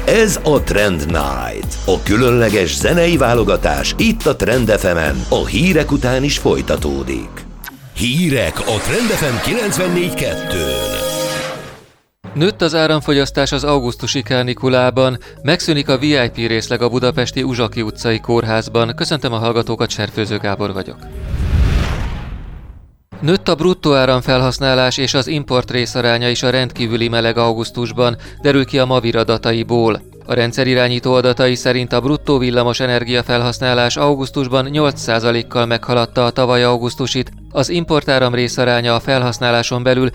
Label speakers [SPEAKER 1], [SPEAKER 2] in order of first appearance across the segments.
[SPEAKER 1] Ez a Trend Night, a különleges zenei válogatás itt a Trend FM-en, a hírek után is folytatódik. Hírek a Trend FM 94.2-n.
[SPEAKER 2] Nőtt az áramfogyasztás az augusztusi kánikulában, megszűnik a VIP részleg a budapesti Uzsaki utcai kórházban. Köszöntöm a hallgatókat, Serfőző Gábor vagyok. Nőtt a bruttó áramfelhasználás és az import részaránya is a rendkívüli meleg augusztusban, derül ki a Mavir adataiból. A rendszerirányító adatai szerint a bruttó villamos energiafelhasználás augusztusban 8%-kal meghaladta a tavaly augusztusit, az importáram részaránya a felhasználáson belül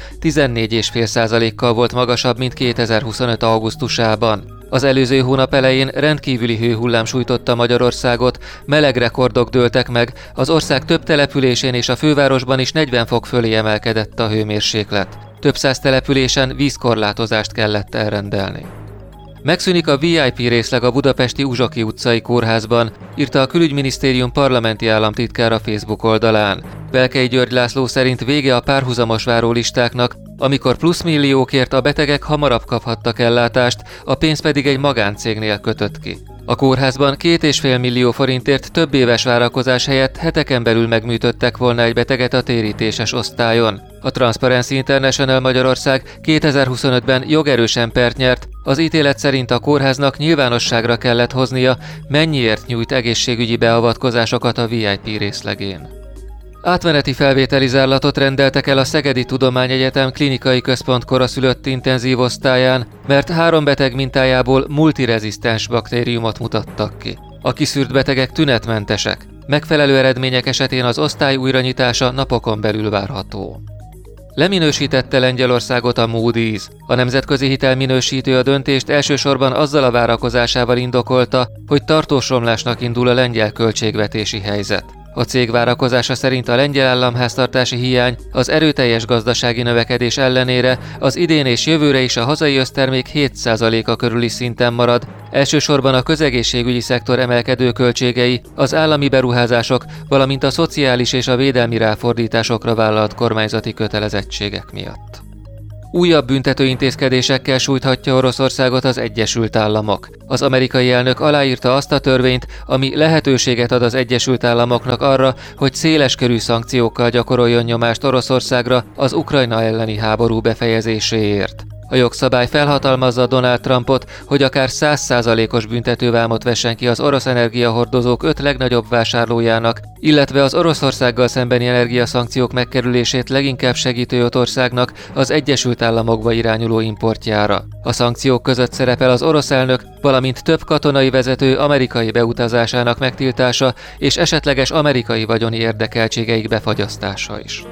[SPEAKER 2] 14,5%-kal volt magasabb, mint 2025. augusztusában. Az előző hónap elején rendkívüli hőhullám sújtotta Magyarországot, meleg rekordok dőltek meg, az ország több településén és a fővárosban is 40 fok fölé emelkedett a hőmérséklet. Több száz településen vízkorlátozást kellett elrendelni. Megszűnik a VIP részleg a budapesti Uzsaki utcai kórházban, írta a Külügyminisztérium parlamenti államtitkára Facebook oldalán. Belkei György László szerint vége a párhuzamos várólistáknak, amikor pluszmilliókért a betegek hamarabb kaphattak ellátást, a pénz pedig egy magáncégnél kötött ki. A kórházban 2,5 millió forintért több éves várakozás helyett heteken belül megműtöttek volna egy beteget a térítéses osztályon. A Transparency International Magyarország 2025-ben jogerősen pert nyert, az ítélet szerint a kórháznak nyilvánosságra kellett hoznia, mennyiért nyújt egészségügyi beavatkozásokat a VIP részlegén. Átmeneti felvételi zárlatot rendeltek el a Szegedi Tudományegyetem klinikai központ koraszülött intenzív osztályán, mert 3 beteg mintájából multirezisztens baktériumot mutattak ki. A kiszűrt betegek tünetmentesek. Megfelelő eredmények esetén az osztály újranyitása napokon belül várható. Leminősítette Lengyelországot a Moody's. A nemzetközi hitelminősítő a döntést elsősorban azzal a várakozásával indokolta, hogy tartós romlásnak indul a lengyel költségvetési helyzet. A cég várakozása szerint a lengyel államháztartási hiány az erőteljes gazdasági növekedés ellenére az idén és jövőre is a hazai össztermék 7%-a körüli szinten marad, elsősorban a közegészségügyi szektor emelkedő költségei, az állami beruházások, valamint a szociális és a védelmi ráfordításokra vállalt kormányzati kötelezettségek miatt. Újabb büntetőintézkedésekkel sújthatja Oroszországot az Egyesült Államok. Az amerikai elnök aláírta azt a törvényt, ami lehetőséget ad az Egyesült Államoknak arra, hogy széleskörű szankciókkal gyakoroljon nyomást Oroszországra az Ukrajna elleni háború befejezéséért. A jogszabály felhatalmazza Donald Trumpot, hogy akár 100%-os büntetővámot vessen ki az orosz energiahordozók 5 legnagyobb vásárlójának, illetve az Oroszországgal szembeni energiaszankciók megkerülését leginkább segítő 5 országnak az Egyesült Államokba irányuló importjára. A szankciók között szerepel az orosz elnök, valamint több katonai vezető amerikai beutazásának megtiltása és esetleges amerikai vagyoni érdekeltségeik befagyasztása is.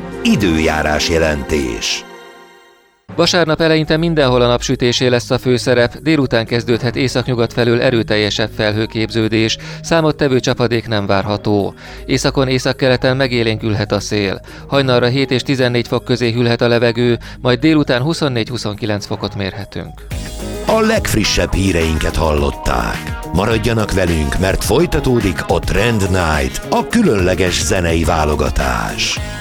[SPEAKER 1] Időjárás jelentés.
[SPEAKER 2] Vasárnap eleinte mindenhol a napsütésé lesz a főszerep, délután kezdődhet északnyugat felől erőteljesebb felhőképződés, számottevő csapadék nem várható. Északon északkeleten megélénkülhet a szél. Hajnalra 7 és 14 fok közé hűlhet a levegő, majd délután 24-29 fokot mérhetünk.
[SPEAKER 1] A legfrissebb híreinket hallották. Maradjanak velünk, mert folytatódik a Trend Night, a különleges zenei válogatás.